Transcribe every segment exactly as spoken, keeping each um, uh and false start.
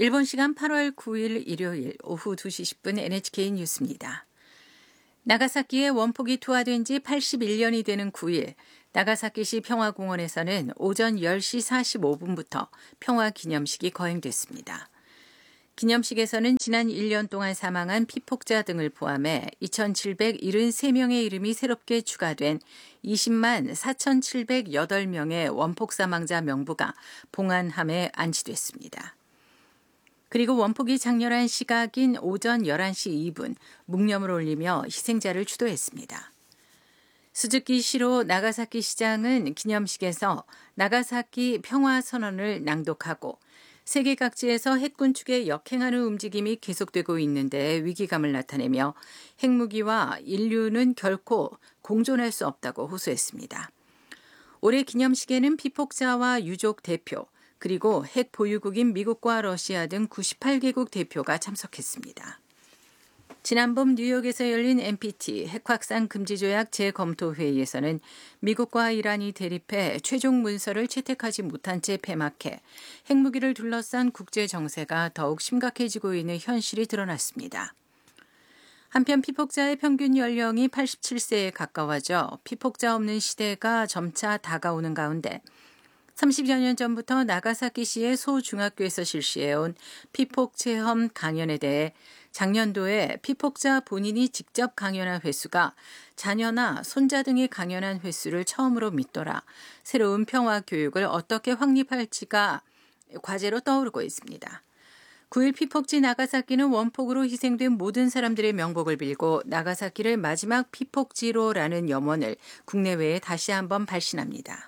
일본 시간 팔월 구일 일요일 오후 두 시 십 분 엔에이치케이 뉴스입니다. 나가사키에 원폭이 투하된 지 팔십일 년이 되는 구일, 나가사키시 평화공원에서는 오전 열 시 사십오 분부터 평화기념식이 거행됐습니다. 기념식에서는 지난 일 년 동안 사망한 피폭자 등을 포함해 이천칠백칠십삼 명의 이름이 새롭게 추가된 이십만 사천칠백팔 명의 원폭 사망자 명부가 봉안함에 안치됐습니다. 그리고 원폭이 장렬한 시각인 오전 열한 시 이 분 묵념을 올리며 희생자를 추도했습니다. 스즈키시로 나가사키 시장은 기념식에서 나가사키 평화선언을 낭독하고 세계 각지에서 핵군 측의 역행하는 움직임이 계속되고 있는데 위기감을 나타내며 핵무기와 인류는 결코 공존할 수 없다고 호소했습니다. 올해 기념식에는 피폭자와 유족 대표, 그리고 핵 보유국인 미국과 러시아 등 구십팔 개국 대표가 참석했습니다. 지난 봄 뉴욕에서 열린 엔피티 핵 확산 금지 조약 재검토 회의에서는 미국과 이란이 대립해 최종 문서를 채택하지 못한 채 폐막해 핵무기를 둘러싼 국제 정세가 더욱 심각해지고 있는 현실이 드러났습니다. 한편 피폭자의 평균 연령이 팔십칠 세에 가까워져 피폭자 없는 시대가 점차 다가오는 가운데 삼십여 년 전부터 나가사키시의 소중학교에서 실시해온 피폭 체험 강연에 대해 작년도에 피폭자 본인이 직접 강연한 횟수가 자녀나 손자 등이 강연한 횟수를 처음으로 밑돌아 새로운 평화 교육을 어떻게 확립할지가 과제로 떠오르고 있습니다. 구일 피폭지 나가사키는 원폭으로 희생된 모든 사람들의 명복을 빌고 나가사키를 마지막 피폭지로라는 염원을 국내외에 다시 한번 발신합니다.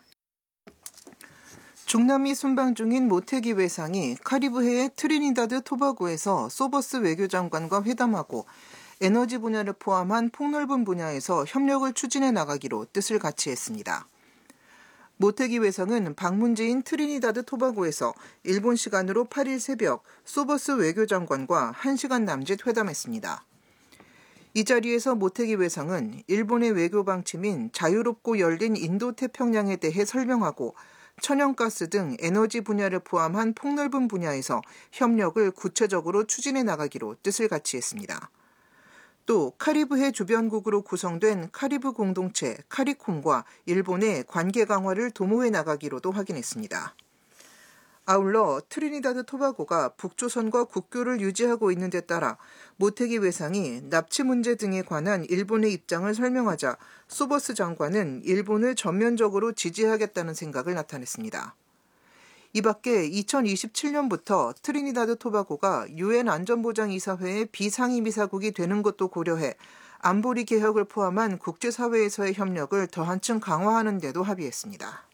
중남미 순방 중인 모테기 외상이 카리브해의 트리니다드 토바고에서 소버스 외교장관과 회담하고 에너지 분야를 포함한 폭넓은 분야에서 협력을 추진해 나가기로 뜻을 같이 했습니다. 모테기 외상은 방문지인 트리니다드 토바고에서 일본 시간으로 팔일 새벽 소버스 외교장관과 한 시간 남짓 회담했습니다. 이 자리에서 모테기 외상은 일본의 외교 방침인 자유롭고 열린 인도태평양에 대해 설명하고 천연가스 등 에너지 분야를 포함한 폭넓은 분야에서 협력을 구체적으로 추진해 나가기로 뜻을 같이 했습니다. 또 카리브해 주변국으로 구성된 카리브 공동체 카리콤과 일본의 관계 강화를 도모해 나가기로도 확인했습니다. 아울러 트리니다드 토바고가 북조선과 국교를 유지하고 있는 데 따라 모테기 외상이 납치 문제 등에 관한 일본의 입장을 설명하자 소버스 장관은 일본을 전면적으로 지지하겠다는 생각을 나타냈습니다. 이 밖에 이천이십칠 년부터 트리니다드 토바고가 유엔 안전보장이사회의 비상임이사국이 되는 것도 고려해 안보리 개혁을 포함한 국제사회에서의 협력을 더 한층 강화하는 데도 합의했습니다.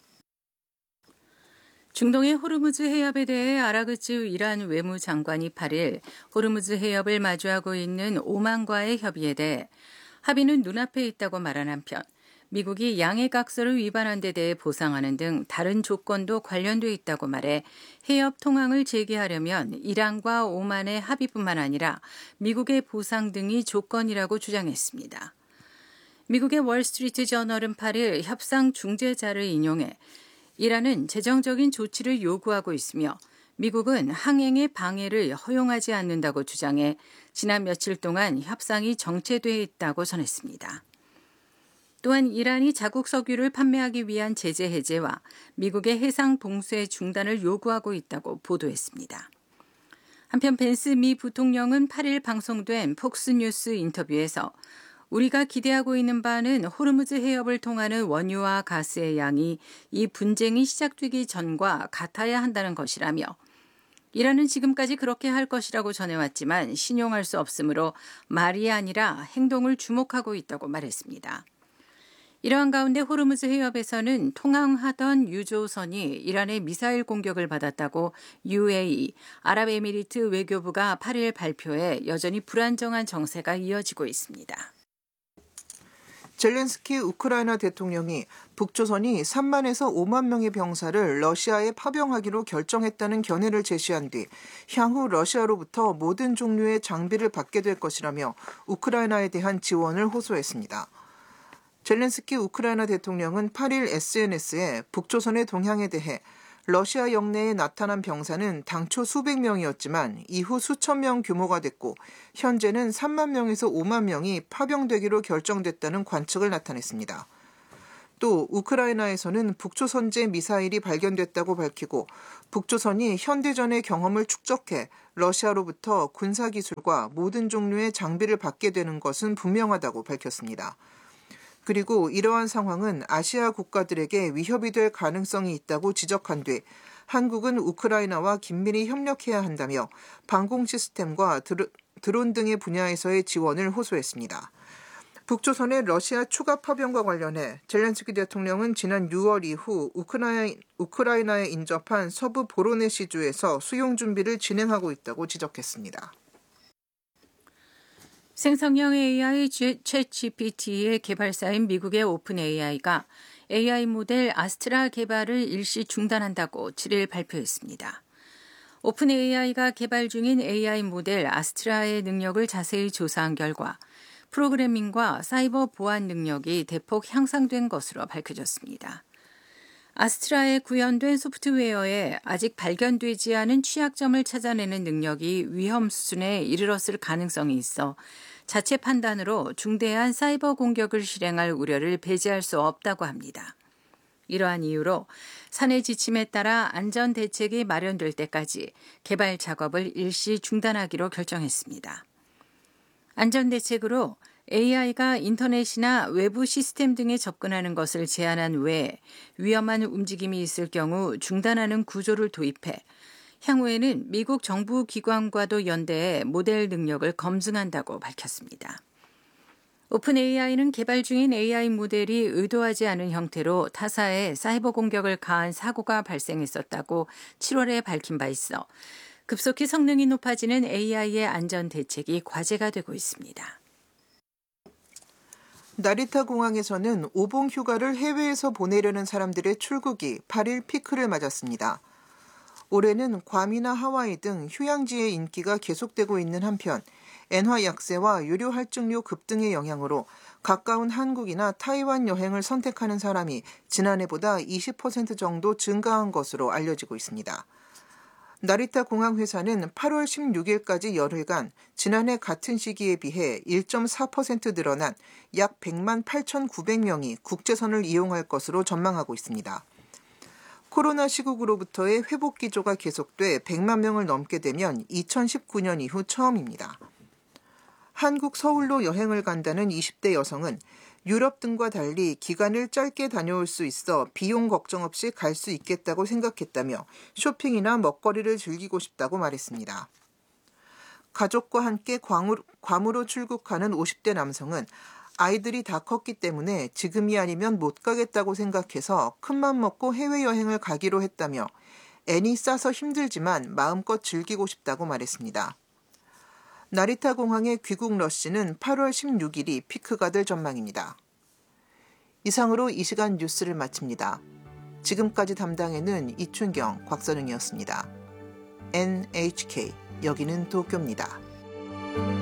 중동의 호르무즈 해협에 대해 아라그치 이란 외무장관이 팔일 호르무즈 해협을 마주하고 있는 오만과의 협의에 대해 합의는 눈앞에 있다고 말한 한편 미국이 양해각서를 위반한 데 대해 보상하는 등 다른 조건도 관련돼 있다고 말해 해협 통항을 재개하려면 이란과 오만의 합의뿐만 아니라 미국의 보상 등이 조건이라고 주장했습니다. 미국의 월스트리트 저널은 팔일 협상 중재자를 인용해 이란은 재정적인 조치를 요구하고 있으며 미국은 항행의 방해를 허용하지 않는다고 주장해 지난 며칠 동안 협상이 정체돼 있다고 전했습니다. 또한 이란이 자국 석유를 판매하기 위한 제재 해제와 미국의 해상 봉쇄 중단을 요구하고 있다고 보도했습니다. 한편 벤스 미 부통령은 팔일 방송된 폭스뉴스 인터뷰에서 우리가 기대하고 있는 바는 호르무즈 해협을 통하는 원유와 가스의 양이 이 분쟁이 시작되기 전과 같아야 한다는 것이라며 이란은 지금까지 그렇게 할 것이라고 전해왔지만 신용할 수 없으므로 말이 아니라 행동을 주목하고 있다고 말했습니다. 이러한 가운데 호르무즈 해협에서는 통항하던 유조선이 이란의 미사일 공격을 받았다고 유에이이, 아랍에미리트 외교부가 팔일 발표해 여전히 불안정한 정세가 이어지고 있습니다. 젤렌스키 우크라이나 대통령이 북조선이 삼만에서 오만 명의 병사를 러시아에 파병하기로 결정했다는 견해를 제시한 뒤 향후 러시아로부터 모든 종류의 장비를 받게 될 것이라며 우크라이나에 대한 지원을 호소했습니다. 젤렌스키 우크라이나 대통령은 팔일 에스엔에스에 북조선의 동향에 대해 러시아 영내에 나타난 병사는 당초 수백 명이었지만 이후 수천 명 규모가 됐고 현재는 삼만 명에서 오만 명이 파병되기로 결정됐다는 관측을 나타냈습니다. 또 우크라이나에서는 북조선제 미사일이 발견됐다고 밝히고 북조선이 현대전의 경험을 축적해 러시아로부터 군사기술과 모든 종류의 장비를 받게 되는 것은 분명하다고 밝혔습니다. 그리고 이러한 상황은 아시아 국가들에게 위협이 될 가능성이 있다고 지적한 뒤 한국은 우크라이나와 긴밀히 협력해야 한다며 방공 시스템과 드론 등의 분야에서의 지원을 호소했습니다. 북조선의 러시아 추가 파병과 관련해 젤렌스키 대통령은 지난 유월 이후 우크라이나, 우크라이나에 인접한 서부 보로네시주에서 수용 준비를 진행하고 있다고 지적했습니다. 생성형 에이아이 챗지피티의 개발사인 미국의 오픈에이아이가 에이아이 모델 아스트라 개발을 일시 중단한다고 칠일 발표했습니다. 오픈에이아이가 개발 중인 에이아이 모델 아스트라의 능력을 자세히 조사한 결과 프로그래밍과 사이버 보안 능력이 대폭 향상된 것으로 밝혀졌습니다. 아스트라에 구현된 소프트웨어에 아직 발견되지 않은 취약점을 찾아내는 능력이 위험 수준에 이르렀을 가능성이 있어 자체 판단으로 중대한 사이버 공격을 실행할 우려를 배제할 수 없다고 합니다. 이러한 이유로 사내 지침에 따라 안전 대책이 마련될 때까지 개발 작업을 일시 중단하기로 결정했습니다. 안전 대책으로 에이아이가 인터넷이나 외부 시스템 등에 접근하는 것을 제한한 외에 위험한 움직임이 있을 경우 중단하는 구조를 도입해 향후에는 미국 정부 기관과도 연대해 모델 능력을 검증한다고 밝혔습니다. 오픈에이아이는 개발 중인 에이아이 모델이 의도하지 않은 형태로 타사에 사이버 공격을 가한 사고가 발생했었다고 칠월에 밝힌 바 있어 급속히 성능이 높아지는 에이아이의 안전 대책이 과제가 되고 있습니다. 나리타 공항에서는 오봉 휴가를 해외에서 보내려는 사람들의 출국이 팔일 피크를 맞았습니다. 올해는 괌이나 하와이 등 휴양지의 인기가 계속되고 있는 한편 엔화 약세와 유료 할증료 급등의 영향으로 가까운 한국이나 타이완 여행을 선택하는 사람이 지난해보다 이십 퍼센트 정도 증가한 것으로 알려지고 있습니다. 나리타 공항 회사는 팔월 십육일까지 열흘간 지난해 같은 시기에 비해 일 점 사 퍼센트 늘어난 약 백만 팔천구백 명이 국제선을 이용할 것으로 전망하고 있습니다. 코로나 시국으로부터의 회복 기조가 계속돼 백만 명을 넘게 되면 이천십구 년 이후 처음입니다. 한국 서울로 여행을 간다는 이십 대 여성은 유럽 등과 달리 기간을 짧게 다녀올 수 있어 비용 걱정 없이 갈 수 있겠다고 생각했다며 쇼핑이나 먹거리를 즐기고 싶다고 말했습니다. 가족과 함께 괌으로, 괌으로 출국하는 오십 대 남성은 아이들이 다 컸기 때문에 지금이 아니면 못 가겠다고 생각해서 큰맘 먹고 해외여행을 가기로 했다며 애니 싸서 힘들지만 마음껏 즐기고 싶다고 말했습니다. 나리타 공항의 귀국 러시는 팔월 십육일이 피크가 될 전망입니다. 이상으로 이 시간 뉴스를 마칩니다. 지금까지 담당에는 이춘경, 곽선웅이었습니다. 엔에이치케이, 여기는 도쿄입니다.